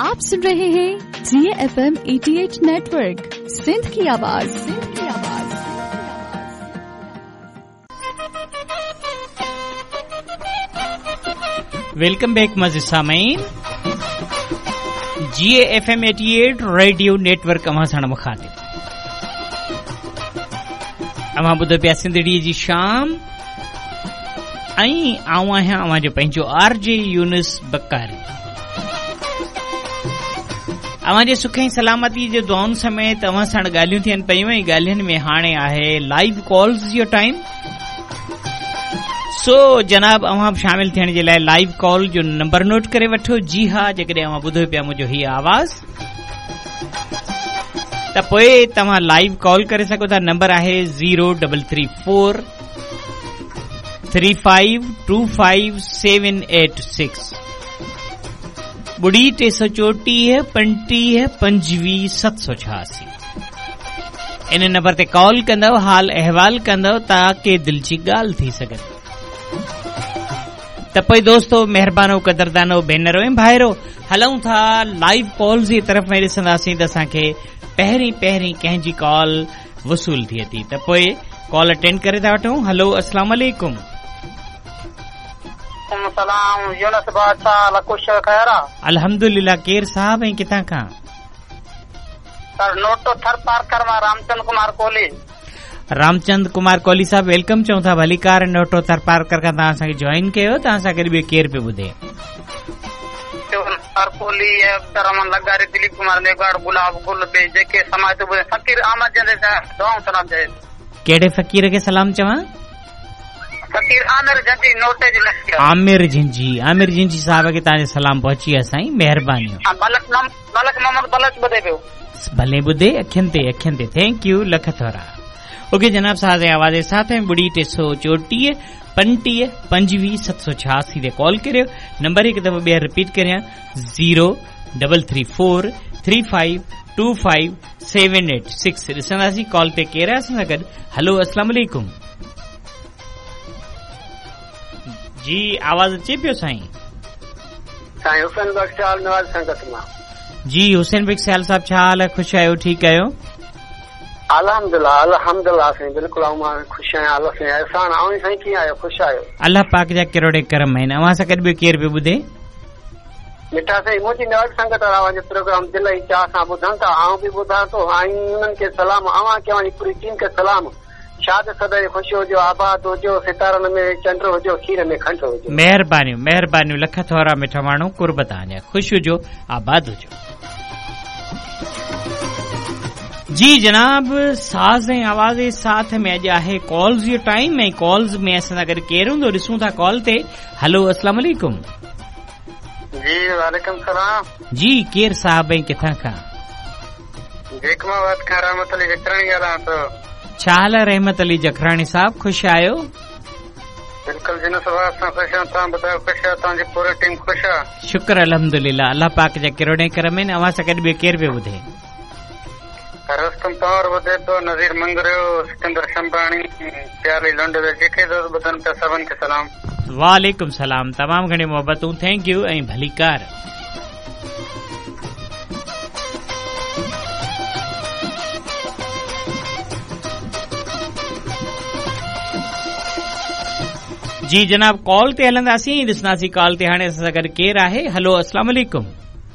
आप सुन रहे हैं GFM 88 network, Sindh की आवाज। वेलकम बैक मज़ीद सामीन। GFM 88 रेडियो नेटवर्क अवां सां मुखातिब। अवां ॿुधो पिया सिंधड़ी जी शाम ऐं आऊं आहियां अवां जो पंहिंजो RJ यूनुस बकारी। अवां जे सुख ऐं सलामती जे दुआउनि समेत अवां सां ॻाल्हियूं थियनि पयूं ऐं ॻाल्हियुनि में हाणे आहे लाइव कॉल्स जो टाइम। सो जनाब अवां शामिल थियण जे लाइ लाइव कॉल जो नंबर नोट करे वठो। जी हा, जेकॾहिं अवां ॿुधो पिया मुंहिंजो हीअ आवाज़ त पोइ तव्हां लाइव कॉल करे सघो था। नंबर आहे 0334 3525 786 35 25 786। इन नंबर ते कॉल कंदव, हाल अहवाल कंदव ताकि दिल जी ॻाल्हि थी सघे। त पोइ दोस्तो, महिरबानो, कदरदानो, भेनरो ऐं भाइरो, हलूं था लाइव कॉल जी तरफ़ में। ॾिसंदासीं त असांखे पहिरीं कंहिंजी कॉल वसूल थिए थी। त पोइ कॉल अटेंड करे था वठूं। हलो, अस्सलाम वालेकुम। अल्हम्दुलिल्लाह। केर साहब ऐं किथां खां? सर, नोटो थर पार्कर मां रामचंद कुमार कोहली। रामचंद कुमार कोहली साहब, वेलकम चऊं था। भली कार नोटो थर पार्कर खां तव्हां असांखे जॉइन कयो। तव्हां सां गॾु ॿियो केर पियो ॿुधे? कोहली, रमन लगारी, दिलीप कुमार मेघवाड़, गुलाब गुल बे जेके समाज तो फकीर अहमद जन दुआऊं सलाम जय। केड़े फकीर के सलाम चवां? फकीर आमिर झंझी नोटे जी लखी। आमिर झंझी साहब के तव्हांजो सलाम पहुची आहे साईं, महिरबानी। मलक मोहम्मद बलच ॿुधे पियो। भले ॿुधे, अखियुनि ते। थैंक यू, लख थोरा। ओके जनाब, साज़ आवाज़ जे साथ में 334 35 25 786 ते कॉल करियो। नंबर हिकु दफ़ो ॿीहर रिपीट करियां, 0334 3525 786। ॾिसंदासीं कॉल ते केर आहे असां सां गॾु। हलो, अस्सलाम वालेकुम। जी, आवाज़ अचे पियो साईं? साईं हुसैन बख्शाल नवाज संगत मां। जी, हुसैन बख्शाल साहब, छा हाल आहे? ख़ुशि आहियो? ठीकु आहियो? अल्हम्दुलिल्लाह साईं, बिल्कुलु मां ख़ुशि आहियां। अल्लाह साईं एहसान आऊं साईं, कीअं आहियो? ख़ुशि आहियो? अल्लाह पाक जा किरोड़े करम आहिनि। अवां सां गॾु ॿियो केर पियो ॿुधे? मिठा साईं, मुंहिंजी नवाज संगत वारा जो प्रोग्राम दिल जी चाह सां ॿुधनि था। आऊं बि ॿुधां थो ऐं उन्हनि खे सलाम। अवां कयां पूरी टीम खे सलाम। शाद सदाई ख़ुशि हुजो, आबाद हुजो, सितारनि में चंड हुजो, खीर में खंड हुजो। महिरबानियूं लख थोरा मिठा माण्हू, कुर्ब तव्हांजा। ख़ुशि हुजो, आबाद हुजो। जी जनाब, साज़ ऐं आवाज़ जे साथ में अॼु आहे कॉल्स जो टाइम ऐं कॉल्स में असां सां गॾु केरु हूंदो? ॾिसूं था कॉल ते। हलो, अस्सलाम वालेकुम। जी वालेकुम सलाम। जी, केर साहब ऐं किथां खां? जेकमाबाद खां रहमत अली जखराणी ॻाल्हायां थो। छा हाल आहे रहमत अली जखराणी साहब? ख़ुशि आहियो? बिल्कुलु जिन सवाल सां ख़ुशि आहियां। तव्हां ॿुधायो, ख़ुशि आहे? तव्हांजी पूरी टीम ख़ुशि आहे? शुक्र अल्हम्दुलिल्लाह, अल्लाह पाक जा किरोड़े करम आहिनि। अवां सां गॾु ॿियो केर पियो ॿुधे? रस्तम तौर ॿुधे पियो, नज़ीर मंगरियो, सिकंदर शंबाणी, प्यारी लंड जेके दोस्त ॿुधनि पिया सभिनि खे सलाम। वालेकुम सलाम। तमामु घणी मोहबतूं, थैंक यू ऐं भली कार। जी जनाब, कॉल ते हलंदासीं। ॾिसंदासीं कॉल ते हाणे असां सां गॾु केरु आहे। हलो, अस्सलाम वालेकुम।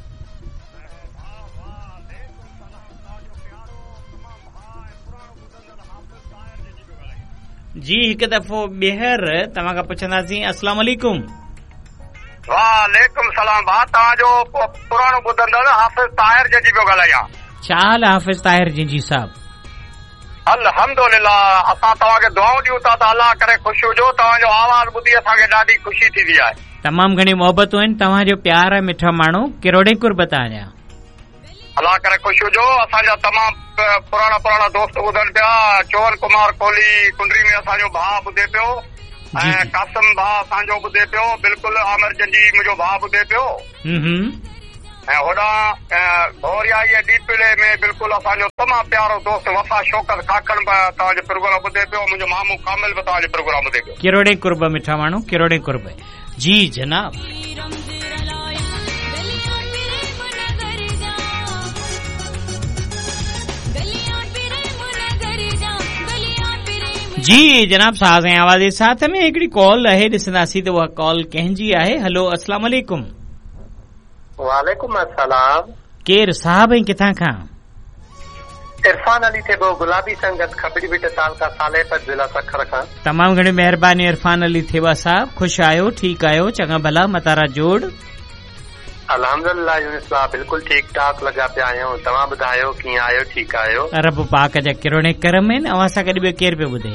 जी, हिकु दफ़ो ॿीहर तव्हां खां पुछंदासीं। अस्सलाम वालेकुम। वालेकुम सलाम। भाउ, तव्हांजो पुराणो ॿुधंदड़ हाफ़िज़ ताहिर जी पियो ॻाल्हायां। छा हाल आहे हाफ़िज़ ताहिर जी साहब? अल्हम्दुलिल्लाह, असां तव्हांखे दुआऊं ॾियूं था त अल्लाह करे ख़ुशि हुजो। तव्हांजो आवाज़ ॿुधी असांखे ॾाढी ख़ुशी थींदी आहे। तमामु घणी मोहबतूं आहिनि। तव्हांजो प्यार आहे मिठा माण्हू, किरोड़े कुर्ब तव्हांजा। अल्लाह करे ख़ुशि हुजो। असांजा तमामु पुराणा दोस्त ॿुधनि पिया। चोहन कुमार कोहली कुंडरी में असांजो भाउ ॿुधे पियो ऐं कासिम भाउ असांजो ॿुधे पियो। बिल्कुलु आमिर झंझी मुंहिंजो भाउ ॿुधे पियो। ऐं होॾां भौरिया डीपले में बिल्कुलु असांजो तमामु प्यारो दोस्त वफ़ा शौकत काकड़ तव्हांजो प्रोग्राम ॿुधे पियो। मुंहिंजो मामू कामिल बि तव्हांजो प्रोग्राम ॿुधे पियो। किरोड़े कुर्ब मिठा माण्हू, किरोड़े कुर्ब। जी जनाब। जी जनाब, साज़ ऐं आवाज़ जे साथ में हिकिड़ी कॉल आहे, ॾिसंदासीं त उहा कॉल कंहिंजी आहे। हलो, अस्सलाम वालेकुम। वालेकुम अस्सलाम। केरु साहब ऐं किथां खां? इरफान अली थे वो गुलाबी संगत खबरी बिट तालका सालेपत जिला सखर खां। तमामु घणी महिरबानी इरफान अली थेवा साहब, ख़ुशि आहियो? ठीकु आहियो? चङा भला मतारा जोड़? अल्हम्दुलिल्लाह यूनिस साहब बिल्कुल ठीक ठाक लगा पिया आहियूं। तव्हां ॿुधायो कीअं आहियो? ठीकु आहियो? रब पाक जा किरोने करम आहिनि। अवां सां गॾु ॿियो केरु पियो ॿुधे?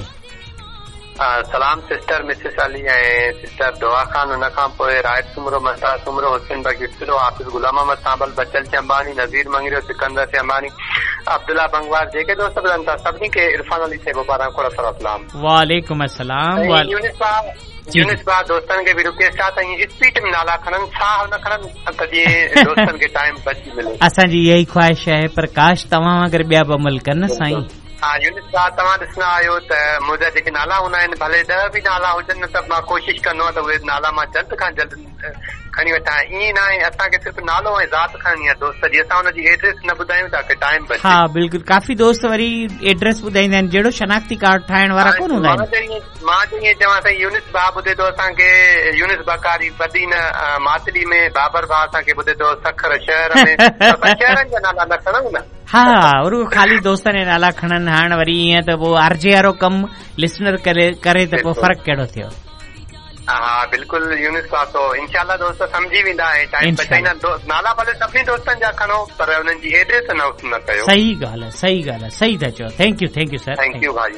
सलाम सिस्टर मिसिस अली ऐं सिस्टर दुआ खान, हुन खां पोइ रायत सुमरो मसा सुमरो हुसैन बगिस्रो हाफिज़ गुलाम अहमद साबल बचल अंबानी नज़ीर मंगरियो सिकंदर से अंबानी अब्दुल्ला बंगवार जेके दोस्त ॿुधनि था सभिनी खे इरफान अली से पारां खोड़ सलाम। वालेकुम अस्सलाम। यूनिस साहब दोस्तनि खे बि रिक्वेस्ट आहे त स्पीड में नाला खणनि, छा न खणनि त जीअं दोस्तनि खे टाइम बची मिले। असांजी इहा ई ख्वाहिश आहे। प्रकाश तव्हां अगरि ॿिया बि अमल कनि साईं। हाँ यूनिस साहब तव्हां ॾिसंदा आहियो त मुंहिंजा जेके नाला हूंदा आहिनि, भले 10 बि नाला हुजनि त मां कोशिशि कंदो आहियां त उहे नाला मां जल्द खां जल्द खणी वठां। ईअं न आहे असांखे सिर्फ़ु नालो ऐं ज़ात खणणी आहे दोस्त जी, असां हुनजी एड्रेस न ॿुधायूं था की टाइम बचे। हा बिल्कुलु, काफ़ी दोस्त वरी एड्रेस ॿुधाईंदा आहिनि, जहिड़ो शनाख्ती कार्ड ठाहिण वारा कोन हूंदा आहिनि। मां ईअं चवां त यूनिस भाउ ॿुधे थो असांखे, यूनिस बकारी बदीन मातली में, बाबर भाउ असांखे ॿुधे थो सखर शहर में, शहरनि जा नाला न खणूं न। हा और खाली दोस्तनि जे नाला खणनि। हाणे वरी ईअं त पोइ आरजे वारो कमु लिसनर करे त पोइ फ़र्क़ु कहिड़ो थियो? हाँ बिल्कुल यूनिस साहब, तो इंशाल्लाह दोस्त समझी वेंदा ऐं टाइम बचाईंदा। नाला भले सभिनी दोस्तनि जा खणो पर हुननि जी एड्रेस न कयो। सही ॻाल्हि आहे, सही ॻाल्हि आहे, सही था चओ। Thank U sir. Thank U भाई।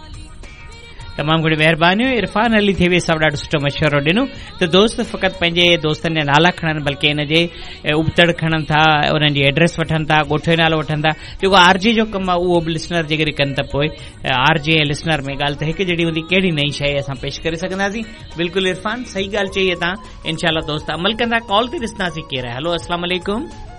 तमामु घणी महिरबानी। इरफान अली थे सभु ॾाढो सुठो मशवरो ॾिनो त दोस्त फ़क़ति पंहिंजे दोस्तनि जा नाला खणनि, बल्कि हिन जे उबतड़ खणनि था, उन्हनि जी एड्रेस वठनि था, ॻोठ जो नालो वठनि था। जेको आरजे जो कमु आहे उहो बि लिसनर जेकॾहिं कनि त पोइ आरजे ऐं लिसनर में ॻाल्हि त हिकु जहिड़ी हूंदी। कहिड़ी नई शइ असां पेश करे सघंदासीं। बिल्कुलु इरफान सही ॻाल्हि चई आहे तव्हां। इनशाला दोस्त अमल कंदा। कॉल ते ॾिसंदासीं केरु आहे। हलो अस्सलाम वालेकुम।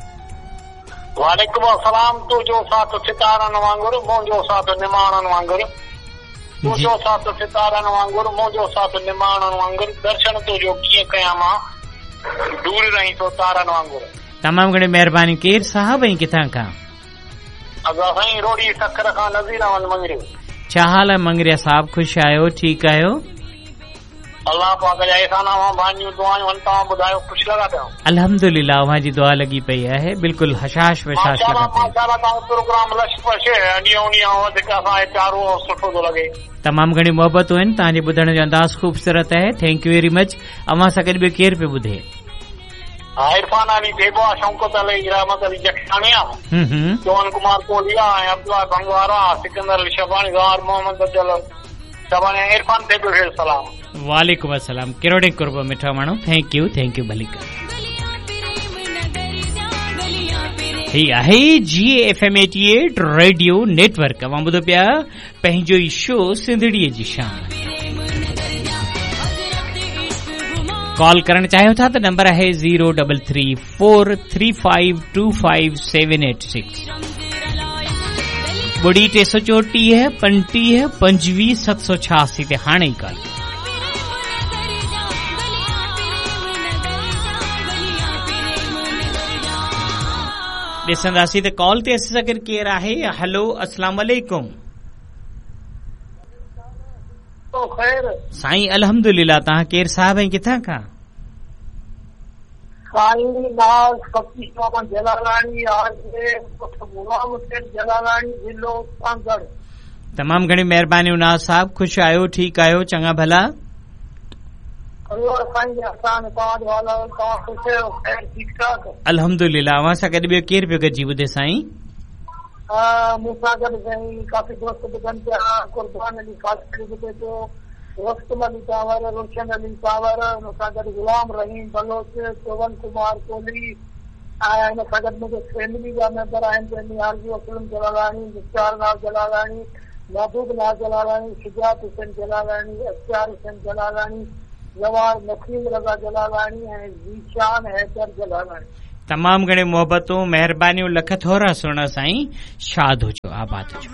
वालेकुम अस्सलाम। तुंहिंजो साथ सितारनि वांगुरु, मुंहिंजो साथ निमाणनि वांगुरु, तुंहिंजो साथ सितारनि वांगुरु, मुंहिंजो साथ निमाणनि वांगुरु, दर्शन तुंहिंजो कीअं कयां मां, दूर रही तो तारनि वांगुरु। तमामु घणी महिरबानी। केरु साहब ऐं किथां खां? अॻा साईं रोड़ी सखर खां नज़ीर अहमद मंगरियो। छा हाल आहे मंगरिया साहब? ख़ुशि आहियो? ठीकु आहियो? अल्लाह पाक जा एहसान भानियूं दुआयूं आहिनि। तव्हां ॿुधायो ख़ुशि लॻा पिया? अल्हम्दुलिल्लाह उहा जी दुआ लॻी पई आहे। बिल्कुलु हशाश विशाश लॻा पई। प्रोग्राम लश्कर वधीक असांखे प्यारो सुठो थो लॻे। तमामु घणी मोहबतूं आहिनि। तव्हांजे ॿुधण जो अंदाज़ ख़ूबसूरत आहे। Thank U very much. अव्हां सां गॾु ॿियो केरु पियो ॿुधे? हा इरफान अली बेबो आहे, शौकत अली रहमत अली जखसानी आहे, चौवन कुमार कोहलिया ऐं अब्दुल्ला बंगवारा, सिकंदर अली शबानी, गवार मोहम्मद अजल शबानी, इरफान ते बि सलाम। वालेकुम अस्सलाम। किरोड़े कुर्ब मिठा माण्हू। थैंक यू भली कर। ही आहे GFM 88 रेडियो नेटवर्क। अवां ॿुधो पिया पंहिंजो ई शो सिंधड़ीअ जी शान। कॉल करण चाहियो था त नंबर आहे 03343525786 *334 35 25 786 ते हाणे ई कॉल। ॾिसंदासीं त कॉल ते असां सां गॾु केरु आहे। हलो अस्सलाम वालेकुम। साईं अल्हम्दुलिल्लाह। तव्हां केरु साहब ऐं किथां खां? तमामु घणी महिरबानी उनास साहब। ख़ुशि आहियो? ठीकु आहियो? चङा भला? अल्हम्दुलिल्लाह। अव्हां सां गॾु ॿियो केरु पियो गॾिजी ॿुधे साईं? मूंसां गॾु साईं काफ़ी दोस्त ॿुधनि पिया। कुर्बान अली कासरी ॿुधे पियो, वस्तम अली कांवर, रोशन अली कांवर, मूंसां गॾु गुलाम रहीम बलोच, चौवन कुमार कोहली ऐं हिन सां गॾु मुंहिंजे फैमिली जा मेंबर आहिनि जंहिंमें आरज़ू असलम जलालाणी, मुख्तार नाज़ जलालाणी, महबूब नाज़ जलालाणी, शुजात हुसैन जलालाणी, अख्तियार हुसैन जलालाणी, जवाहर नसीम रज़ा जलालाणी ऐं ज़ीशान हैदर जलालाणी। तमामु घणे मोहबतूं, महिरबानियूं, लख थोरा सुहिणा साईं। शाद हुजो, आबाद हुजो।